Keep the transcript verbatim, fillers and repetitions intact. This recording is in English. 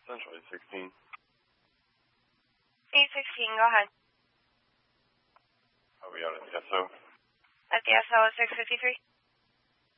Central eight sixteen. eight sixteen, go ahead. Are we out at the S O? At the S O at six fifty-three?